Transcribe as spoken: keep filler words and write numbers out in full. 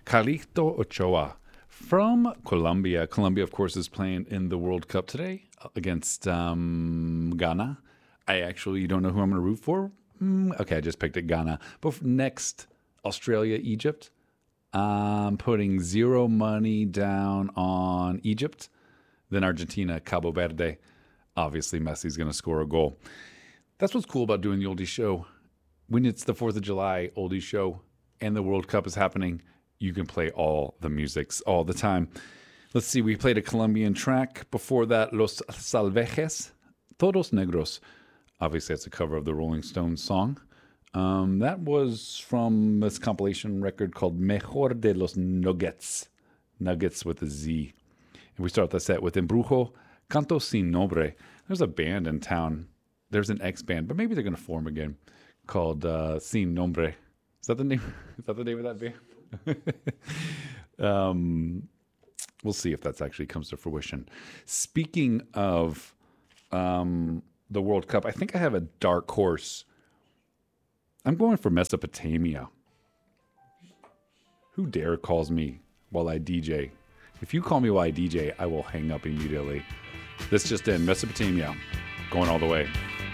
Carlito Ochoa from Colombia. Colombia, of course, is playing in the World Cup today against um, Ghana. I actually don't know who I'm going to root for. Mm, okay, I just picked it, Ghana. But next, Australia, Egypt. I'm putting zero money down on Egypt. Then Argentina, Cabo Verde. Obviously, Messi's going to score a goal. That's what's cool about doing the Oldie Show. When it's the fourth of July Oldie Show and the World Cup is happening, you can play all the musics all the time. Let's see, we played a Colombian track. Before that, Los Salvajes, Todos Negros. Obviously, it's a cover of the Rolling Stones song. Um, that was from this compilation record called Mejor de los Nuggets. Nuggets with a Z. And we start the set with Embrujo, Canto Sin Nombre. There's a band in town. There's an ex-band, but maybe they're going to form again, called uh, Sin Nombre. Is that the name? Is that the name of that band? um, we'll see if that actually comes to fruition. Speaking of um, the World Cup, I think I have a dark horse. I'm going for Mesopotamia. Who dare calls me while I D J? If you call me while I D J, I will hang up immediately. This just in, Mesopotamia, going all the way.